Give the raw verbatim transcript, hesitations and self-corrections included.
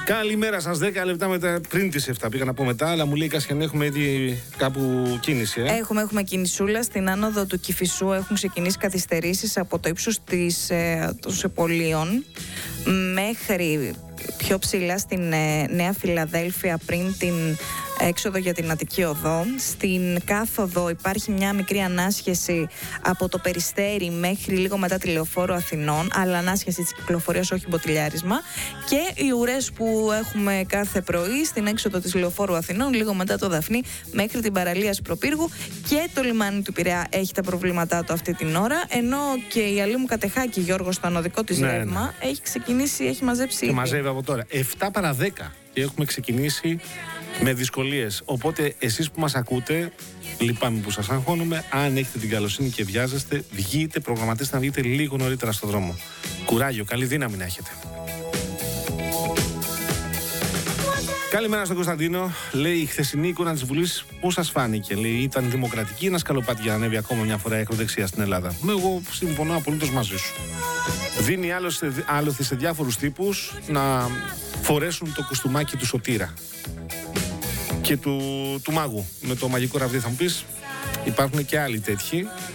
Καλημέρα σας, δέκα λεπτά μετά, πριν τις επτά πήγα να πω μετά, αλλά μου λέει Κασιανέ έχουμε ήδη κάπου κίνηση. Ε? Έχουμε, έχουμε κινησούλα. Στην άνοδο του Κηφισού έχουν ξεκινήσει καθυστερήσεις από το ύψος της, ε, των Σεπολίων μέχρι πιο ψηλά στην ε, Νέα Φιλαδέλφια πριν την έξοδο για την Αττική Οδό. Στην κάθοδο υπάρχει μια μικρή ανάσχεση από το Περιστέρι μέχρι λίγο μετά τη Λεωφόρο Αθηνών, αλλά ανάσχεση της κυκλοφορίας, όχι μποτιλιάρισμα. Και οι ουρές που έχουμε κάθε πρωί στην έξοδο της Λεωφόρου Αθηνών, λίγο μετά το Δαφνί μέχρι την παραλία Σπροπύργου, και το λιμάνι του Πειραιά έχει τα προβλήματά του αυτή την ώρα. Ενώ και η Αλήμου Κατεχάκη, Γιώργο, στο ανωδικό της ναι, ρεύμα, ναι. έχει ξεκινήσει, έχει μαζέψει. Και μαζεύει από τώρα. επτά παρά δέκα και έχουμε ξεκινήσει με δυσκολίες. Οπότε εσείς που μας ακούτε, λυπάμαι που σας αγχώνουμε. Αν έχετε την καλοσύνη και βιάζεστε, βγείτε, προγραμματίστε να βγείτε λίγο νωρίτερα στον δρόμο. Κουράγιο, καλή δύναμη να έχετε. Καλημέρα στον Κωνσταντίνο. Λέει: η χθεσινή εικόνα της Βουλής πώς σας φάνηκε? Λέει: ήταν δημοκρατική, ένα σκαλοπάτι για να ανέβει ακόμα μια φορά η ακροδεξιά στην Ελλάδα. Εγώ συμφωνώ απολύτως μαζί σου. Δίνει άλοθη σε διάφορους τύπους να φορέσουν το κουστούμάκι του σωτήρα και του, του μάγου με το μαγικό ραβδί. Θα μου πεις, υπάρχουν και άλλοι τέτοιοι.